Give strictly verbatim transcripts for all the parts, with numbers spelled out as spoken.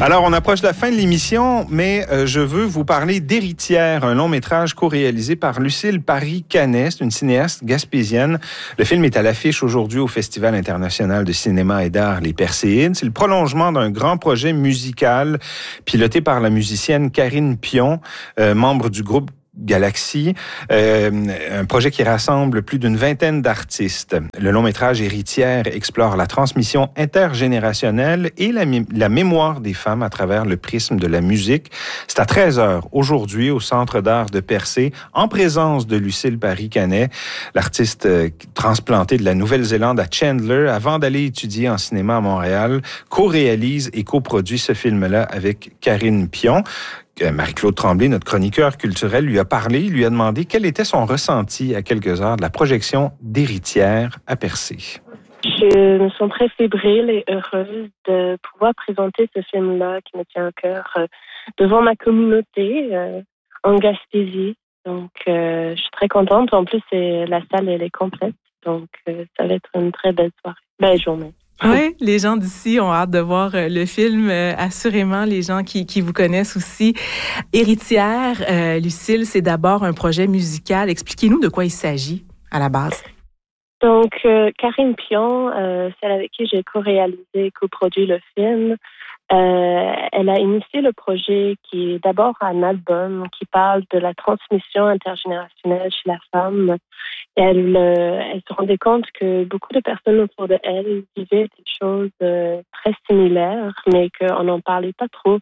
Alors, on approche de la fin de l'émission, mais euh, je veux vous parler d'Héritière, un long métrage co-réalisé par Lucille Paris-Canet. C'est une cinéaste gaspésienne. Le film est à l'affiche aujourd'hui au Festival international de cinéma et d'art Les Perséides. C'est le prolongement d'un grand projet musical piloté par la musicienne Karine Pion, euh, membre du groupe Galaxy, euh, un projet qui rassemble plus d'une vingtaine d'artistes. Le long-métrage Héritière explore la transmission intergénérationnelle et la, la mémoire des femmes à travers le prisme de la musique. C'est à treize heures aujourd'hui au Centre d'art de Percé, en présence de Lucille Paris-Canet, l'artiste euh, transplantée de la Nouvelle-Zélande à Chandler, avant d'aller étudier en cinéma à Montréal, co-réalise et coproduit ce film-là avec Karine Pion. Marie-Claude Tremblay, notre chroniqueur culturel, lui a parlé, lui a demandé quel était son ressenti à quelques heures de la projection d'Héritière à Percé. Je me sens très fébrile et heureuse de pouvoir présenter ce film-là qui me tient à cœur euh, devant ma communauté euh, en Gaspésie. Donc, euh, je suis très contente. En plus, c'est, la salle, elle est complète. Donc, euh, ça va être une très belle soirée. Belle journée. Oui, les gens d'ici ont hâte de voir le film, euh, assurément, les gens qui, qui vous connaissent aussi. Héritière, euh, Lucille, c'est d'abord un projet musical. Expliquez-nous de quoi il s'agit à la base. Donc, euh, Karine Pion, euh, celle avec qui j'ai co-réalisé et coproduit le film, euh, elle a initié le projet qui est d'abord un album qui parle de la transmission intergénérationnelle chez la femme. Elle, euh, elle se rendait compte que beaucoup de personnes autour de elle vivaient des choses euh, très similaires, mais qu'on n'en parlait pas trop.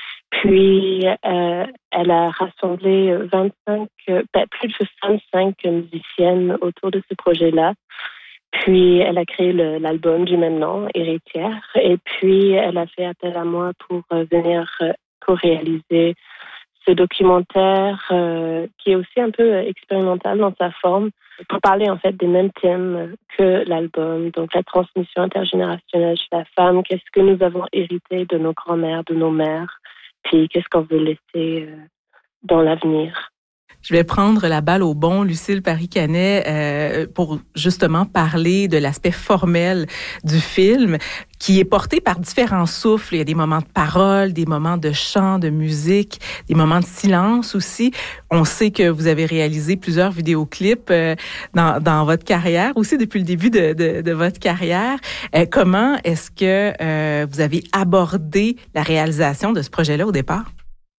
Puis, euh, elle a rassemblé vingt-cinq, euh, plus de vingt-cinq musiciennes autour de ce projet-là. Puis, elle a créé le, l'album du même nom, Héritière. Et puis, elle a fait appel à moi pour euh, venir euh, co-réaliser ce documentaire euh, qui est aussi un peu expérimental dans sa forme, pour parler en fait des mêmes thèmes que l'album. Donc, la transmission intergénérationnelle chez la femme, qu'est-ce que nous avons hérité de nos grands-mères, de nos mères, puis qu'est-ce qu'on veut laisser euh, dans l'avenir. Je vais prendre la balle au bon, Lucille Paris-Canet, euh, pour justement parler de l'aspect formel du film qui est porté par différents souffles. Il y a des moments de parole, des moments de chant, de musique, des moments de silence aussi. On sait que vous avez réalisé plusieurs vidéoclips euh, dans, dans votre carrière, aussi depuis le début de, de, de votre carrière. Euh, comment est-ce que euh, vous avez abordé la réalisation de ce projet-là au départ?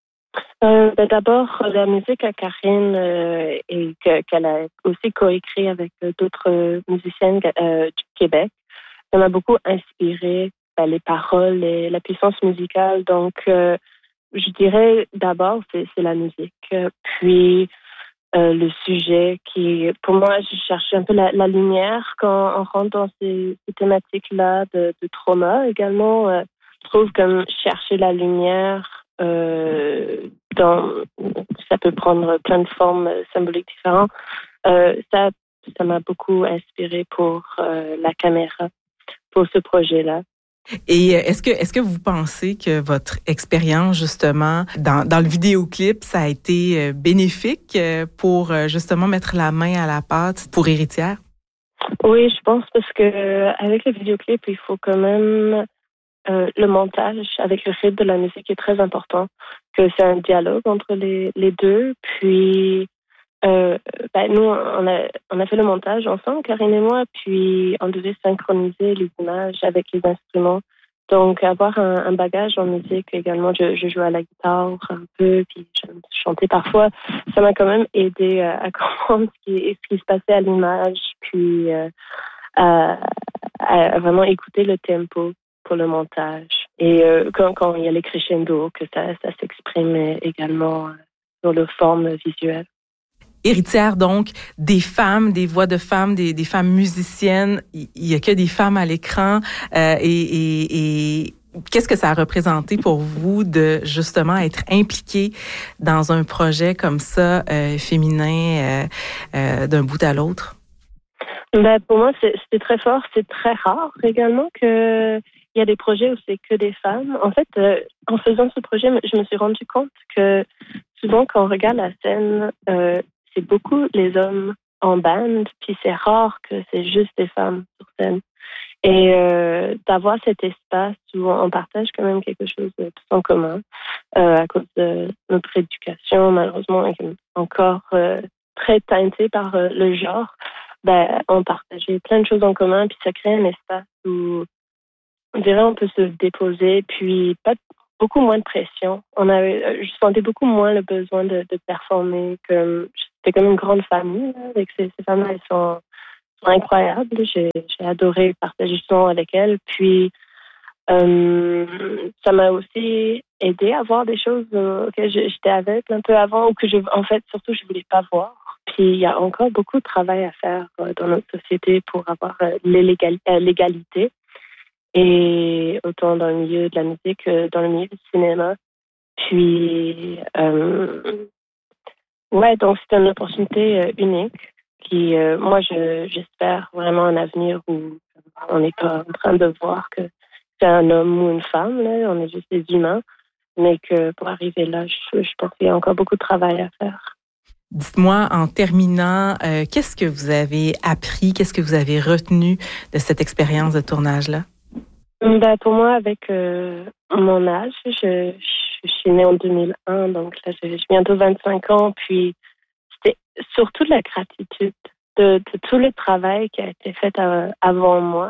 Euh, ben d'abord, la musique à Karine euh, et que, qu'elle a aussi coécrit avec euh, d'autres musiciennes euh, du Québec, ça m'a beaucoup inspiré, ben, les paroles et la puissance musicale. Donc, euh, je dirais d'abord, c'est, c'est la musique. Puis, euh, le sujet qui, pour moi, je cherche un peu la, la lumière quand on rentre dans ces, ces thématiques-là de, de trauma. Également, euh, je trouve comme chercher la lumière Euh, dans, ça peut prendre plein de formes symboliques différentes. Euh, ça, ça m'a beaucoup inspiré pour euh, la caméra, pour ce projet-là. Et est-ce que est-ce que vous pensez que votre expérience justement dans dans le vidéoclip, ça a été bénéfique pour justement mettre la main à la pâte pour Héritière? Oui, je pense parce que avec le vidéoclip, il faut quand même Euh, le montage avec le rythme de la musique est très important, que c'est un dialogue entre les, les deux. Puis, euh, ben, nous, on a, on a fait le montage ensemble, Karine et moi, puis on devait synchroniser les images avec les instruments. Donc, avoir un, un bagage en musique également, je, je joue à la guitare un peu, puis je chantais parfois. Ça m'a quand même aidé à, à comprendre ce qui, ce qui se passait à l'image, puis euh, à, à vraiment écouter le tempo pour le montage. Et euh, quand, quand il y a les crescendo, que ça, ça s'exprime également sur leur forme visuelle. Héritière, donc, des femmes, des voix de femmes, des, des femmes musiciennes. Il n'y a que des femmes à l'écran. Euh, et, et, et qu'est-ce que ça a représenté pour vous de, justement, être impliqué dans un projet comme ça, euh, féminin, euh, euh, d'un bout à l'autre? Ben, pour moi, c'est, c'était très fort. C'est très rare également que il y a des projets où c'est que des femmes. En fait, euh, en faisant ce projet, je me suis rendu compte que souvent, quand on regarde la scène, euh, c'est beaucoup les hommes en bande, puis c'est rare que c'est juste des femmes sur scène. Et euh, d'avoir cet espace où on partage quand même quelque chose de tout en commun euh, à cause de notre éducation, malheureusement, encore euh, très teintée par euh, le genre. Ben, on partageait plein de choses en commun, puis ça crée un espace où on dirait on peut se déposer, puis pas beaucoup moins de pression. On avait, je sentais beaucoup moins le besoin de, de performer. Comme, c'était comme une grande famille là, avec ces, ces femmes-là, elles sont incroyable. J'ai, j'ai adoré partager du temps avec elle. Puis, euh, ça m'a aussi aidé à voir des choses euh, auxquelles j'étais aveugle un peu avant ou que je, en fait, surtout, je voulais pas voir. Puis, il y a encore beaucoup de travail à faire euh, dans notre société pour avoir euh, l'égal, euh, l'égalité. Et autant dans le milieu de la musique que dans le milieu du cinéma. Puis, euh, ouais, donc c'est une opportunité euh, unique. Puis euh, moi, je, j'espère vraiment un avenir où on n'est pas en train de voir que c'est un homme ou une femme, là, on est juste des humains, mais que pour arriver là, je, je pense qu'il y a encore beaucoup de travail à faire. Dites-moi, en terminant, euh, qu'est-ce que vous avez appris, qu'est-ce que vous avez retenu de cette expérience de tournage-là? Ben, pour moi, avec euh, mon âge, je, je, je suis née en deux mille un, donc là, j'ai, j'ai bientôt vingt-cinq ans, puis c'était surtout de la gratitude de, de tout le travail qui a été fait à, avant moi.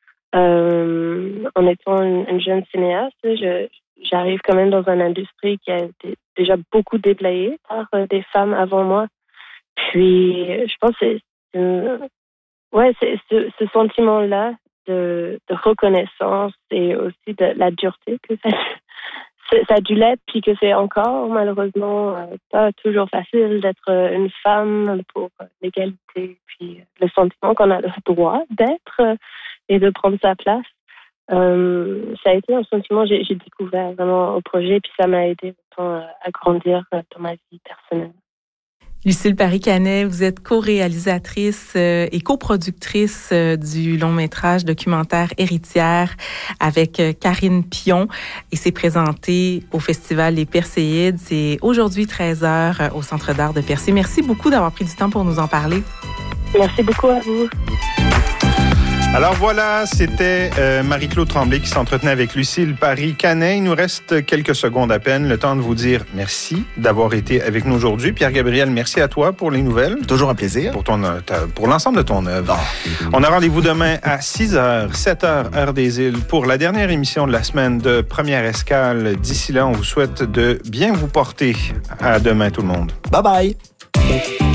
Euh, en étant une, une jeune cinéaste, je, j'arrive quand même dans une industrie qui a été déjà beaucoup déblayée par euh, des femmes avant moi. Puis, je pense que c'est, c'est une, ouais, c'est ce, ce sentiment-là de, de reconnaissance et aussi de la dureté que ça ça a dû l'être, puis que c'est encore, malheureusement, euh, pas toujours facile d'être une femme pour l'égalité, puis le sentiment qu'on a le droit d'être euh, et de prendre sa place. Euh, ça a été un sentiment que j'ai, j'ai découvert vraiment au projet, puis ça m'a aidé autant à grandir dans ma vie personnelle. Lucille Paris-Canet, vous êtes co-réalisatrice euh, et coproductrice euh, du long-métrage documentaire Héritière avec euh, Karine Pion et c'est présenté au Festival Les Perséides. C'est aujourd'hui treize heures euh, au Centre d'art de Percé. Merci beaucoup d'avoir pris du temps pour nous en parler. Merci beaucoup à vous. Alors voilà, c'était euh, Marie-Claude Tremblay qui s'entretenait avec Lucille Paris-Canet. Il nous reste quelques secondes à peine, le temps de vous dire merci d'avoir été avec nous aujourd'hui. Pierre-Gabriel, merci à toi pour les nouvelles. Toujours un plaisir. Pour, ton, ta, pour l'ensemble de ton œuvre. Oh. On a rendez-vous demain à six heures, sept heures, heure des îles, pour la dernière émission de la semaine de Première Escale. D'ici là, on vous souhaite de bien vous porter. À demain, tout le monde. Bye bye.